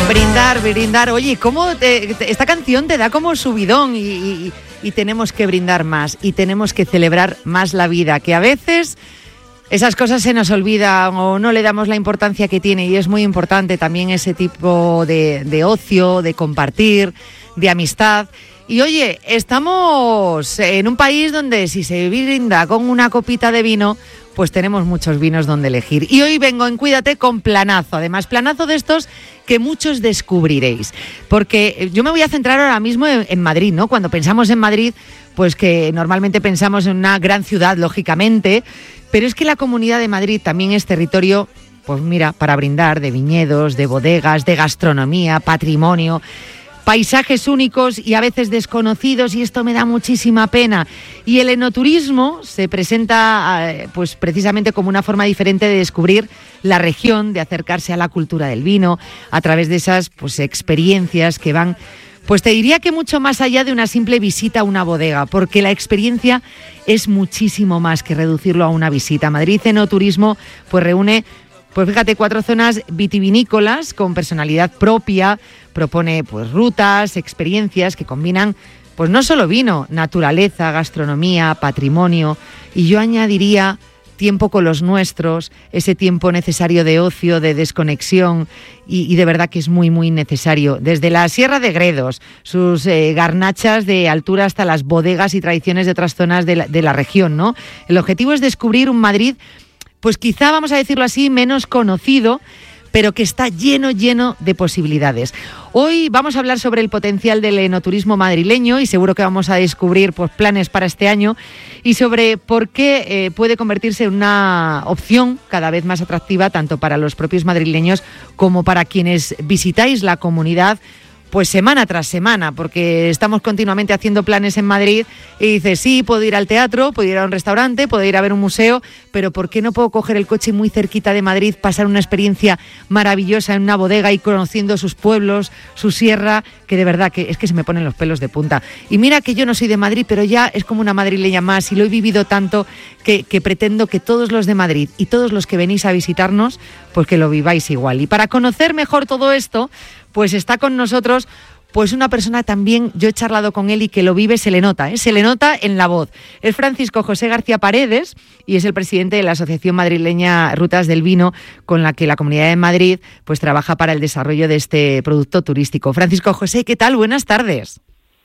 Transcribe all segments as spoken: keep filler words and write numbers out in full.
Brindar, brindar. Oye, ¿cómo te, te, esta canción te da como subidón y, y, y tenemos que brindar más y tenemos que celebrar más la vida, que a veces esas cosas se nos olvidan o no le damos la importancia que tiene, y es muy importante también ese tipo de, de ocio, de compartir, de amistad. Y oye, estamos en un país donde si se brinda con una copita de vino, pues tenemos muchos vinos donde elegir. Y hoy vengo en Cuídate con planazo, además planazo de estos que muchos descubriréis. Porque yo me voy a centrar ahora mismo en, en Madrid, ¿no? Cuando pensamos en Madrid, pues que normalmente pensamos en una gran ciudad, lógicamente, pero es que la Comunidad de Madrid también es territorio, pues mira, para brindar, de viñedos, de bodegas, de gastronomía, patrimonio, paisajes únicos y a veces desconocidos, y esto me da muchísima pena. Y el enoturismo se presenta pues precisamente como una forma diferente de descubrir la región, de acercarse a la cultura del vino a través de esas pues experiencias que van, pues te diría que mucho más allá de una simple visita a una bodega, porque la experiencia es muchísimo más que reducirlo a una visita. Madrid Enoturismo pues reúne, pues fíjate, cuatro zonas vitivinícolas con personalidad propia, propone pues rutas, experiencias que combinan pues no solo vino, naturaleza, gastronomía, patrimonio, y yo añadiría tiempo con los nuestros, ese tiempo necesario de ocio, de desconexión, y, y de verdad que es muy, muy necesario. Desde la Sierra de Gredos, sus eh, garnachas de altura, hasta las bodegas y tradiciones de otras zonas de la, de la región, ¿no? El objetivo es descubrir un Madrid, pues quizá, vamos a decirlo así, menos conocido, pero que está lleno, lleno de posibilidades. Hoy vamos a hablar sobre el potencial del enoturismo madrileño y seguro que vamos a descubrir pues, planes para este año, y sobre por qué eh, puede convertirse en una opción cada vez más atractiva tanto para los propios madrileños como para quienes visitáis la comunidad pues semana tras semana, porque estamos continuamente haciendo planes en Madrid y dices, sí, puedo ir al teatro, puedo ir a un restaurante, puedo ir a ver un museo, pero ¿por qué no puedo coger el coche muy cerquita de Madrid, pasar una experiencia maravillosa en una bodega y conociendo sus pueblos, su sierra, que de verdad que es que se me ponen los pelos de punta? Y mira que yo no soy de Madrid, pero ya es como una madrileña más y lo he vivido tanto que, que pretendo que todos los de Madrid y todos los que venís a visitarnos, pues que lo viváis igual. Y para conocer mejor todo esto, pues está con nosotros pues una persona también, yo he charlado con él y que lo vive, se le nota, ¿eh? se le nota en la voz. Es Francisco José García Paredes y es el presidente de la Asociación Madrileña Rutas del Vino, con la que la Comunidad de Madrid pues trabaja para el desarrollo de este producto turístico. Francisco José, ¿qué tal? Buenas tardes.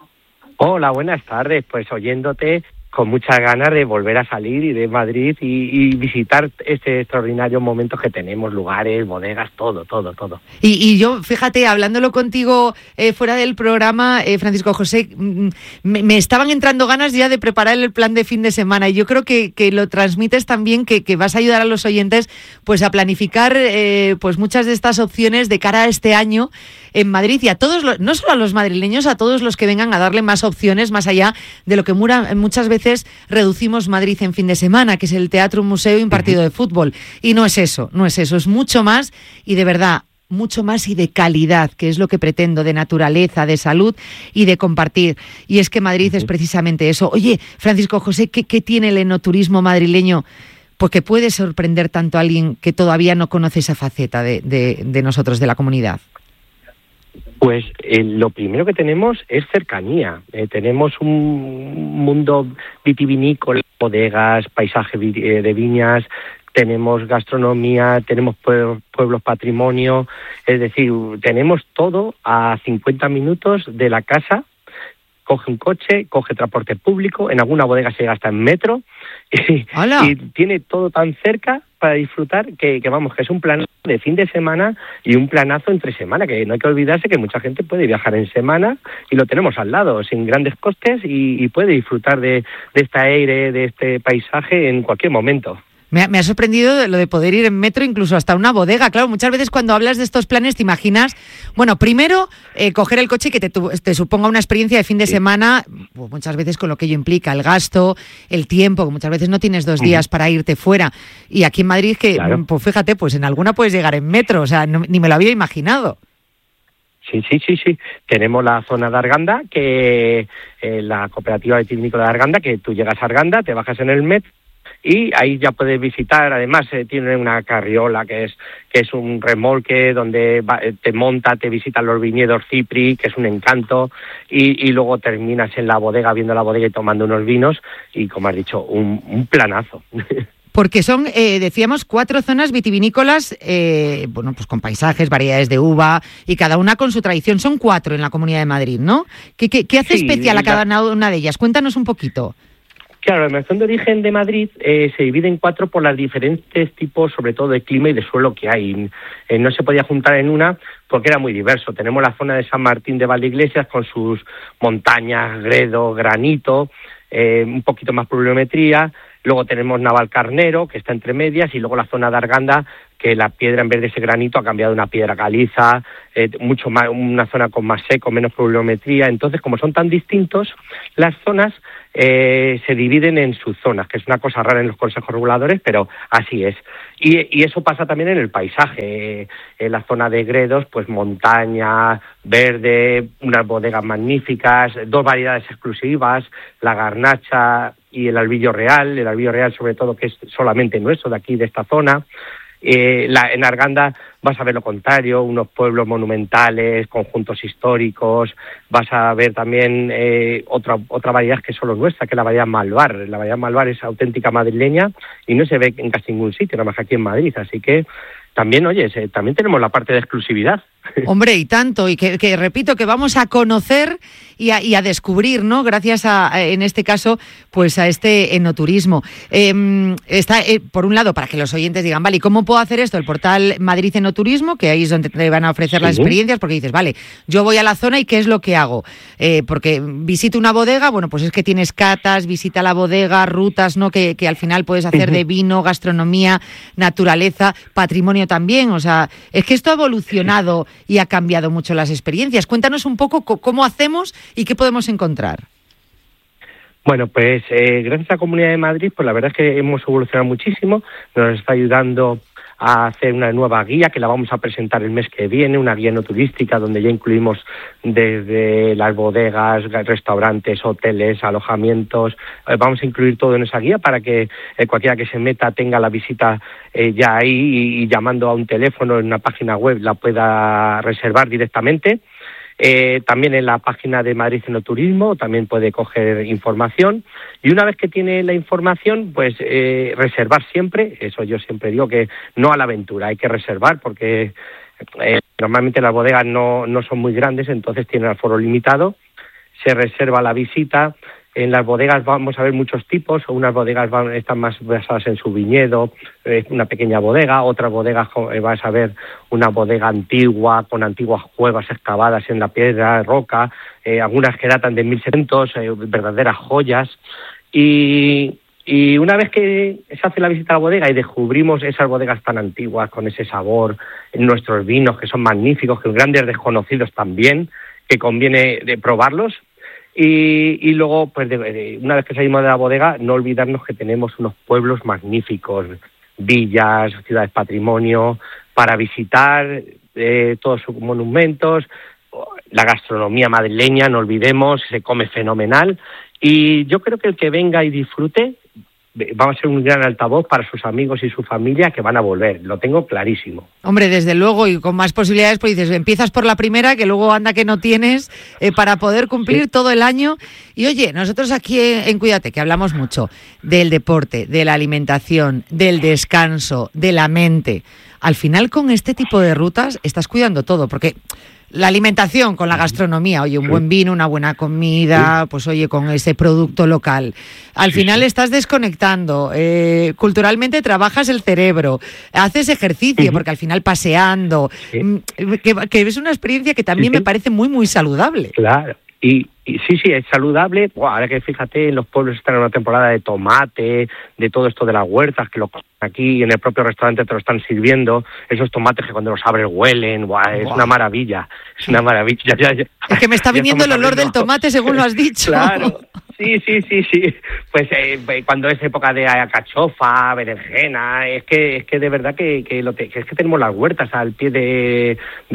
Hola, buenas tardes. Pues oyéndote, con muchas ganas de volver a salir y de Madrid y, y visitar este extraordinario momento que tenemos, lugares, bodegas, todo, todo, todo. Y, y yo, fíjate, hablándolo contigo eh, fuera del programa, eh, Francisco José, me, me estaban entrando ganas ya de preparar el plan de fin de semana, y yo creo que, que lo transmites también, que, que vas a ayudar a los oyentes pues a planificar eh, pues muchas de estas opciones de cara a este año en Madrid, y a todos, los, no solo a los madrileños, a todos los que vengan a darle más opciones, más allá de lo que mura, muchas veces reducimos Madrid en fin de semana, que es el teatro, un museo y un partido uh-huh. de fútbol. Y no es eso, no es eso, es mucho más, y de verdad, mucho más y de calidad, que es lo que pretendo, de naturaleza, de salud y de compartir. Y es que Madrid uh-huh. es precisamente eso. Oye, Francisco José, ¿qué, qué tiene el enoturismo madrileño? Porque puede sorprender tanto a alguien que todavía no conoce esa faceta de, de, de nosotros, de la comunidad. Pues eh, lo primero que tenemos es cercanía. Eh, tenemos un mundo vitivinícola, bodegas, paisaje vi- eh, de viñas, tenemos gastronomía, tenemos pue- pueblos patrimonio, es decir, tenemos todo a cincuenta minutos de la casa. Coge un coche, coge transporte público, en alguna bodega se gasta en metro y, y tiene todo tan cerca para disfrutar que, que vamos, que es un plan de fin de semana y un planazo entre semana, que no hay que olvidarse que mucha gente puede viajar en semana y lo tenemos al lado, sin grandes costes, y, y puede disfrutar de, de este aire, de este paisaje en cualquier momento. Me ha, me ha sorprendido lo de poder ir en metro incluso hasta una bodega. Claro, muchas veces cuando hablas de estos planes te imaginas, bueno, primero eh, coger el coche y que te, te suponga una experiencia de fin de sí. semana, pues muchas veces con lo que ello implica, el gasto, el tiempo, que muchas veces no tienes dos días uh-huh. para irte fuera. Y aquí en Madrid, que claro. pues fíjate, pues en alguna puedes llegar en metro, o sea, no, ni me lo había imaginado. Sí, sí, sí, sí. Tenemos la zona de Arganda, que eh, la cooperativa vitivinícola de Arganda, que tú llegas a Arganda, te bajas en el metro y ahí ya puedes visitar. Además eh, tiene una carriola que es que es un remolque donde va, te monta, te visitan los viñedos Cipri, que es un encanto, y, y luego terminas en la bodega, viendo la bodega y tomando unos vinos, y como has dicho, un, un planazo. Porque son, eh, decíamos, cuatro zonas vitivinícolas, eh, bueno, pues con paisajes, variedades de uva, y cada una con su tradición. Son cuatro en la Comunidad de Madrid, ¿no? ¿Qué, qué, qué hace sí, especial a cada la... una de ellas? Cuéntanos un poquito. Claro, la Denominación de Origen de Madrid eh, se divide en cuatro por los diferentes tipos, sobre todo de clima y de suelo que hay. Eh, no se podía juntar en una porque era muy diverso. Tenemos la zona de San Martín de Valdeiglesias con sus montañas, gredo, granito, eh, un poquito más pluviometría. Luego tenemos Navalcarnero, que está entre medias, y luego la zona de Arganda, que la piedra en vez de ese granito ha cambiado a una piedra caliza, eh, mucho más, una zona con más seco, menos pluviometría. Entonces, como son tan distintos, las zonas eh, se dividen en subzonas, que es una cosa rara en los consejos reguladores, pero así es. Y, y eso pasa también en el paisaje. Eh, en la zona de Gredos, pues montaña, verde, unas bodegas magníficas, dos variedades exclusivas, la garnacha y el albillo real, el albillo real sobre todo, que es solamente nuestro, de aquí, de esta zona. Eh, la, en Arganda vas a ver lo contrario, unos pueblos monumentales, conjuntos históricos. Vas a ver también eh, otra otra variedad que es solo nuestra, que es la variedad Malvar. La variedad Malvar es auténtica madrileña y no se ve en casi ningún sitio, nada más que aquí en Madrid. Así que también, oye, se, también tenemos la parte de exclusividad. Hombre, y tanto, y que, que repito, que vamos a conocer y a, y a descubrir, ¿no? Gracias a, a, en este caso, pues a este enoturismo. Eh, está, eh, por un lado, para que los oyentes digan, vale, ¿y cómo puedo hacer esto? El portal Madrid Enoturismo, que ahí es donde te van a ofrecer sí. las experiencias, porque dices, vale, yo voy a la zona y ¿qué es lo que hago? Eh, porque visito una bodega, bueno, pues es que tienes catas, visita la bodega, rutas, ¿no? Que, que al final puedes hacer uh-huh. de vino, gastronomía, naturaleza, patrimonio también. O sea, es que esto ha evolucionado y ha cambiado mucho las experiencias. Cuéntanos un poco cómo hacemos y qué podemos encontrar. Bueno, pues eh, gracias a la Comunidad de Madrid, pues la verdad es que hemos evolucionado muchísimo. Nos está ayudando a hacer una nueva guía que la vamos a presentar el mes que viene, una guía no turística donde ya incluimos desde las bodegas, restaurantes, hoteles, alojamientos. Eh, vamos a incluir todo en esa guía para que eh, cualquiera que se meta tenga la visita eh, ya ahí y, y llamando a un teléfono en una página web la pueda reservar directamente. Eh, también en la página de Madrid Enoturismo también puede coger información, y una vez que tiene la información, pues eh, reservar siempre. Eso yo siempre digo, que no a la aventura, hay que reservar porque eh, normalmente las bodegas no, no son muy grandes, entonces tienen aforo limitado. Se reserva la visita. En las bodegas vamos a ver muchos tipos. Unas bodegas van, están más basadas en su viñedo, eh, una pequeña bodega. Otras bodegas eh, vas a ver una bodega antigua, con antiguas cuevas excavadas en la piedra, roca, eh, algunas que datan de mil setecientos, eh, verdaderas joyas. Y, y una vez que se hace la visita a la bodega y descubrimos esas bodegas tan antiguas, con ese sabor, en nuestros vinos que son magníficos, que grandes desconocidos también, que conviene de probarlos. Y, y luego, pues de, de, una vez que salimos de la bodega, no olvidarnos que tenemos unos pueblos magníficos, villas, ciudades patrimonio, para visitar, eh, todos sus monumentos, la gastronomía madrileña, no olvidemos, se come fenomenal. Y yo creo que el que venga y disfrute va a ser un gran altavoz para sus amigos y su familia, que van a volver, lo tengo clarísimo. Hombre, desde luego, y con más posibilidades, pues dices, empiezas por la primera, que luego anda que no tienes, eh, para poder cumplir sí. todo el año. Y oye, nosotros aquí en Cuídate, que hablamos mucho del deporte, de la alimentación, del descanso, de la mente. Al final, con este tipo de rutas, estás cuidando todo, porque la alimentación con la gastronomía, oye, un buen vino, una buena comida, pues oye, con ese producto local. Al final estás desconectando, eh, culturalmente trabajas el cerebro, haces ejercicio, porque al final paseando, sí. que, que es una experiencia que también sí, sí. me parece muy, muy saludable. Claro. Y, y sí, sí, es saludable. Buah, ahora que fíjate, en los pueblos están en una temporada de tomate, de todo esto de las huertas, que lo aquí en el propio restaurante te lo están sirviendo. Esos tomates que cuando los abres huelen, buah, es buah. una maravilla, es una maravilla. Ya, ya, es que me está viniendo el olor del tomate según lo has dicho. Claro. Sí, sí, sí, sí. Pues eh, cuando es época de alcachofa, berenjena, es que es que de verdad que, que, lo te, que es que tenemos las huertas al pie de, de estos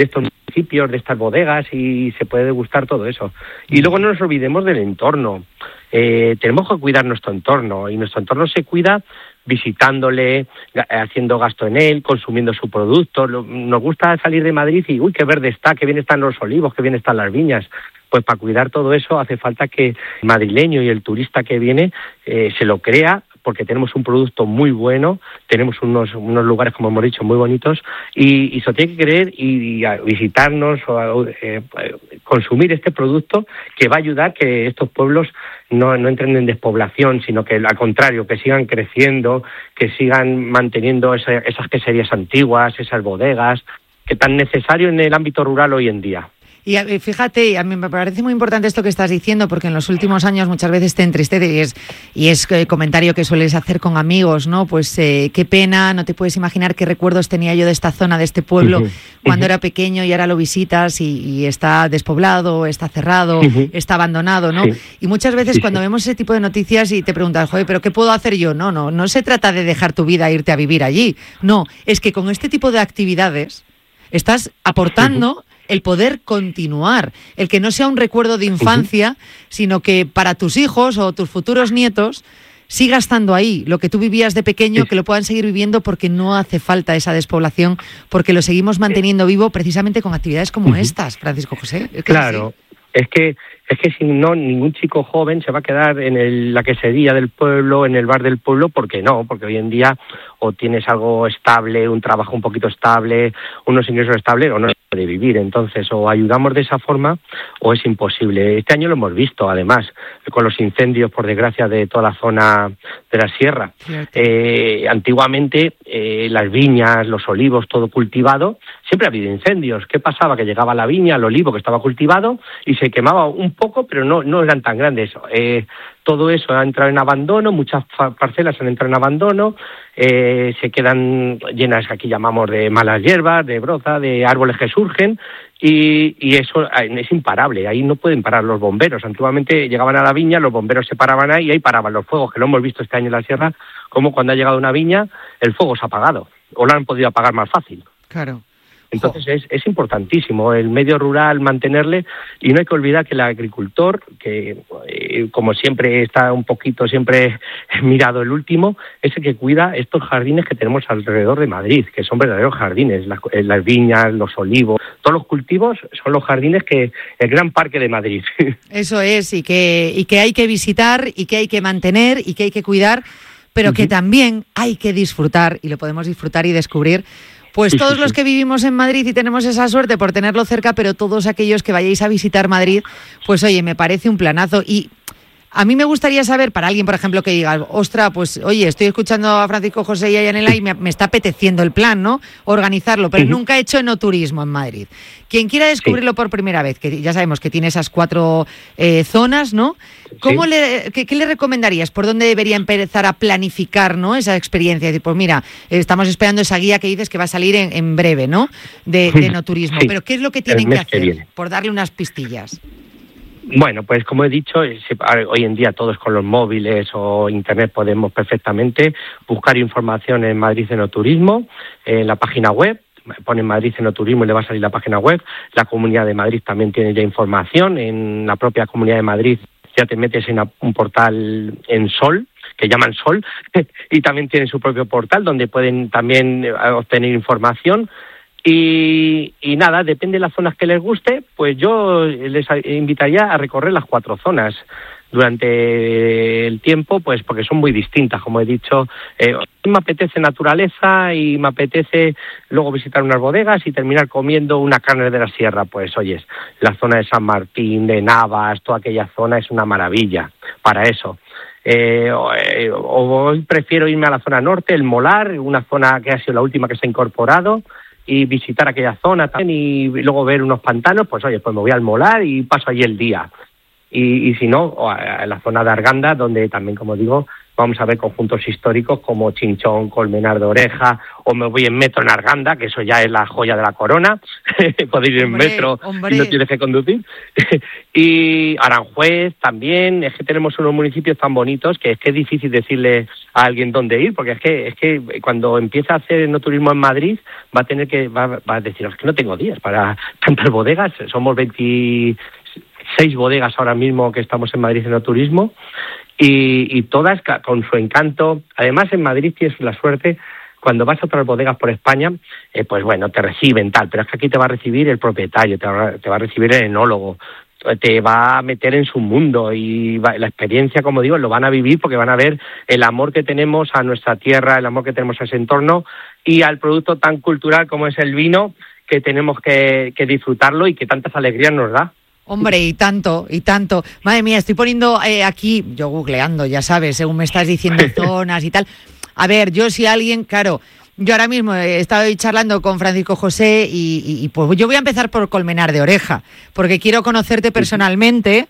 municipios, de estas bodegas, y se puede degustar todo eso. Y luego no nos olvidemos del entorno. Eh, tenemos que cuidar nuestro entorno, y nuestro entorno se cuida visitándole, haciendo gasto en él, consumiendo su producto. Nos gusta salir de Madrid y, uy, qué verde está, qué bien están los olivos, qué bien están las viñas. Pues para cuidar todo eso hace falta que el madrileño y el turista que viene eh, se lo crea, porque tenemos un producto muy bueno, tenemos unos unos lugares, como hemos dicho, muy bonitos, y, y se lo tiene que creer y, y a visitarnos o a, eh, consumir este producto, que va a ayudar que estos pueblos no, no entren en despoblación, sino que al contrario, que sigan creciendo, que sigan manteniendo esa, esas queserías antiguas, esas bodegas, que tan necesario en el ámbito rural hoy en día. Y fíjate, a mí me parece muy importante esto que estás diciendo, porque en los últimos años muchas veces te entristece y es, y es comentario que sueles hacer con amigos, ¿no? Pues eh, qué pena, no te puedes imaginar qué recuerdos tenía yo de esta zona, de este pueblo, uh-huh. cuando uh-huh. era pequeño, y ahora lo visitas y, y está despoblado, está cerrado, uh-huh. está abandonado, ¿no? Sí. Y muchas veces sí, cuando sí. vemos ese tipo de noticias y te preguntas, joder, ¿pero qué puedo hacer yo? No, no, no se trata de dejar tu vida e irte a vivir allí. No, es que con este tipo de actividades estás aportando... Uh-huh. el poder continuar, el que no sea un recuerdo de infancia, uh-huh. sino que para tus hijos o tus futuros nietos siga estando ahí, lo que tú vivías de pequeño, sí. que lo puedan seguir viviendo, porque no hace falta esa despoblación, porque lo seguimos manteniendo vivo precisamente con actividades como uh-huh. estas, Francisco José. Es que claro, es, es que es que si no, ningún chico joven se va a quedar en el, la quesería del pueblo, en el bar del pueblo, porque no, porque hoy en día o tienes algo estable, un trabajo un poquito estable, unos ingresos estables, o no puede vivir. Entonces, o ayudamos de esa forma o es imposible. Este año lo hemos visto, además, con los incendios, por desgracia, de toda la zona de la sierra. Eh, antiguamente, eh, las viñas, los olivos, todo cultivado, siempre ha habido incendios. ¿Qué pasaba? Que llegaba la viña, el olivo que estaba cultivado, y se quemaba un poco, pero no, no eran tan grandes. Eh, todo eso ha entrado en abandono, muchas parcelas han entrado en abandono, eh, se quedan llenas, que aquí llamamos, de malas hierbas, de broza, de árboles que surgen, y, y eso es imparable. Ahí no pueden parar los bomberos. Antiguamente llegaban a la viña, los bomberos se paraban ahí y ahí paraban los fuegos, que lo hemos visto este año en la sierra, como cuando ha llegado una viña, el fuego se ha apagado, o lo han podido apagar más fácil. Claro. Entonces es, es importantísimo el medio rural mantenerle, y no hay que olvidar que el agricultor, que eh, como siempre está un poquito siempre mirado el último, es el que cuida estos jardines que tenemos alrededor de Madrid, que son verdaderos jardines, las, las viñas, los olivos, todos los cultivos son los jardines que el gran parque de Madrid. Eso es, y que, y que hay que visitar, y que hay que mantener, y que hay que cuidar, pero uh-huh. que también hay que disfrutar, y lo podemos disfrutar y descubrir. Pues todos sí, sí, sí. los que vivimos en Madrid y tenemos esa suerte por tenerlo cerca, pero todos aquellos que vayáis a visitar Madrid, pues oye, me parece un planazo. Y a mí me gustaría saber, para alguien, por ejemplo, que diga, ostra, pues oye, estoy escuchando a Francisco José y a Yanela y me, me está apeteciendo el plan, ¿no? Organizarlo, pero uh-huh. nunca he hecho enoturismo en Madrid. Quien quiera descubrirlo sí. por primera vez, que ya sabemos que tiene esas cuatro eh, zonas, ¿no? ¿Cómo sí. le, qué, qué le recomendarías? ¿Por dónde debería empezar a planificar, ¿no? esa experiencia? Es decir, pues mira, estamos esperando esa guía que dices que va a salir en, en breve, ¿no? De, de enoturismo. Sí. Pero ¿qué es lo que tienen que hacer? Que por darle unas pistillas. Bueno, pues como he dicho, hoy en día todos con los móviles o internet podemos perfectamente buscar información en Madrid Enoturismo, en la página web. Pone Madrid Enoturismo y le va a salir la página web. La Comunidad de Madrid también tiene ya información. En la propia Comunidad de Madrid ya te metes en un portal en Sol, que llaman Sol, y también tienen su propio portal donde pueden también obtener información. Y, y nada, depende de las zonas que les guste, pues yo les invitaría a recorrer las cuatro zonas durante el tiempo, pues porque son muy distintas, como he dicho. Eh, me apetece naturaleza y me apetece luego visitar unas bodegas y terminar comiendo una carne de la sierra. Pues oyes, la zona de San Martín, de Navas, toda aquella zona es una maravilla para eso. Eh, o, eh, o hoy prefiero irme a la zona norte, el Molar, una zona que ha sido la última que se ha incorporado, y visitar aquella zona también y luego ver unos pantanos. Pues oye, pues me voy al Molar y paso allí el día. y, y si no, en la zona de Arganda, donde también, como digo, vamos a ver conjuntos históricos como Chinchón, Colmenar de Oreja, o me voy en metro en Arganda, que eso ya es la joya de la corona, podéis ir hombre, en metro hombre. y no tienes que conducir. Y Aranjuez también, es que tenemos unos municipios tan bonitos que es que es difícil decirle a alguien dónde ir, porque es que es que cuando empieza a hacer enoturismo en Madrid va a tener que, va, va a decir, es que no tengo días para tantas bodegas, somos veintiséis bodegas ahora mismo que estamos en Madrid en enoturismo, y, y todas con su encanto. Además, en Madrid tienes la suerte, cuando vas a otras bodegas por España, eh, pues bueno, te reciben tal, pero es que aquí te va a recibir el propietario, te va, te va a recibir el enólogo, te va a meter en su mundo, y va, la experiencia, como digo, lo van a vivir porque van a ver el amor que tenemos a nuestra tierra, el amor que tenemos a ese entorno y al producto tan cultural como es el vino, que tenemos que, que disfrutarlo y que tantas alegrías nos da. Hombre, y tanto, y tanto. Madre mía, estoy poniendo eh, aquí, yo googleando, ya sabes, según me estás diciendo zonas y tal. A ver, yo si alguien, claro, yo ahora mismo he estado charlando con Francisco José y, y, y pues yo voy a empezar por Colmenar de Oreja, porque quiero conocerte personalmente,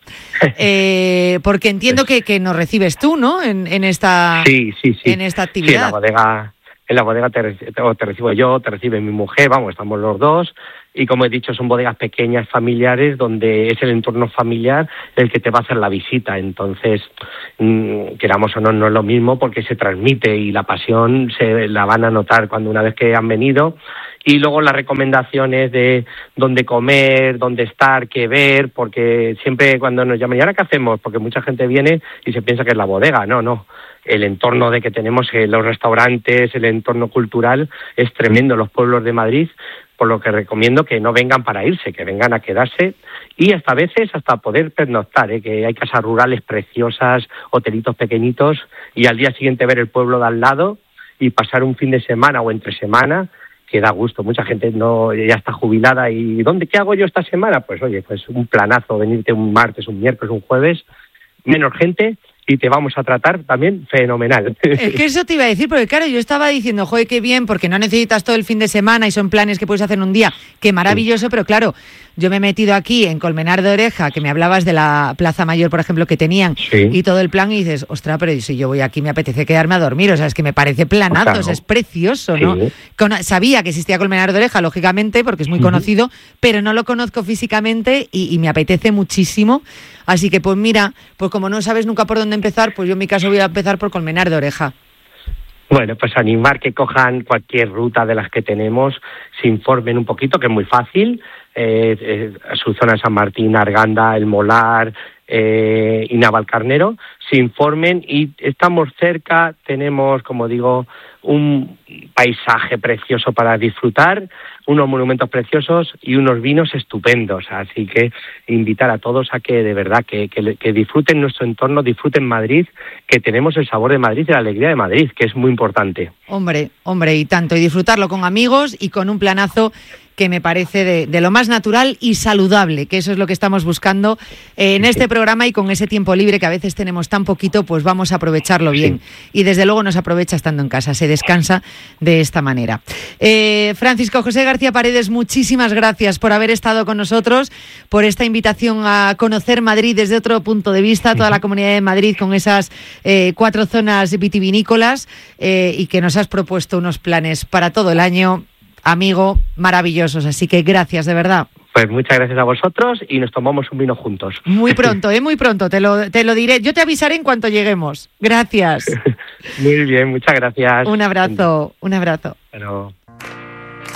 eh, porque entiendo que, que nos recibes tú, ¿no? En, en esta, sí, sí, sí. en esta actividad. Sí, en la bodega, en la bodega te, te, te recibo yo, te recibe mi mujer, vamos, estamos los dos. Y como he dicho, son bodegas pequeñas, familiares, donde es el entorno familiar el que te va a hacer la visita. Entonces, mmm, queramos o no, no es lo mismo porque se transmite y la pasión se la van a notar cuando una vez que han venido. Y luego las recomendaciones de dónde comer, dónde estar, qué ver, porque siempre cuando nos llaman, ¿y ahora qué hacemos? Porque mucha gente viene y se piensa que es la bodega. No, no. El entorno de que tenemos, eh, los restaurantes, el entorno cultural es tremendo, los pueblos de Madrid, por lo que recomiendo que no vengan para irse, que vengan a quedarse y hasta a veces hasta poder pernoctar, ¿eh? Que hay casas rurales preciosas, hotelitos pequeñitos y al día siguiente ver el pueblo de al lado y pasar un fin de semana o entre semana que da gusto. Mucha gente no ya está jubilada y ¿dónde qué hago yo esta semana? Pues oye, pues un planazo, venirte un martes, un miércoles, un jueves, menos gente y te vamos a tratar también fenomenal. Es que eso te iba a decir, porque claro, yo estaba diciendo, joder, qué bien, porque no necesitas todo el fin de semana y son planes que puedes hacer en un día, qué maravilloso, sí. Pero claro, yo me he metido aquí en Colmenar de Oreja, que me hablabas de la Plaza Mayor, por ejemplo, que tenían, sí. Y todo el plan, y dices, ostras, pero si yo voy aquí me apetece quedarme a dormir, o sea, es que me parece planazo, o sea, no. O sea, es precioso, ¿no? Sí. Con, sabía que existía Colmenar de Oreja, lógicamente, porque es muy uh-huh. conocido, pero no lo conozco físicamente y, y me apetece muchísimo, así que pues mira, pues como no sabes nunca por dónde empezar, pues yo en mi caso voy a empezar por Colmenar de Oreja. Bueno, pues animar que cojan cualquier ruta de las que tenemos, se informen un poquito, que es muy fácil, eh, eh, su zona de San Martín, Arganda, El Molar eh, y Navalcarnero, se informen y estamos cerca, tenemos, como digo, un paisaje precioso para disfrutar, unos monumentos preciosos y unos vinos estupendos, así que invitar a todos a que de verdad que, que, que disfruten nuestro entorno, disfruten Madrid, que tenemos el sabor de Madrid y la alegría de Madrid, que es muy importante. Hombre, hombre, y tanto, y disfrutarlo con amigos y con un planazo que me parece de, de lo más natural y saludable, que eso es lo que estamos buscando eh, en este programa, y con ese tiempo libre que a veces tenemos tan poquito, pues vamos a aprovecharlo bien. Sí. Y desde luego nos aprovecha estando en casa, se descansa de esta manera. Eh, Francisco José García Paredes, muchísimas gracias por haber estado con nosotros, por esta invitación a conocer Madrid desde otro punto de vista, toda la Comunidad de Madrid con esas eh, cuatro zonas vitivinícolas eh, y que nos has propuesto unos planes para todo el año, amigo, maravillosos, así que gracias, de verdad. Pues muchas gracias a vosotros y nos tomamos un vino juntos. Muy pronto, ¿eh? Muy pronto, te lo, te lo diré. Yo te avisaré en cuanto lleguemos. Gracias. Muy bien, muchas gracias. Un abrazo, un abrazo. Pero...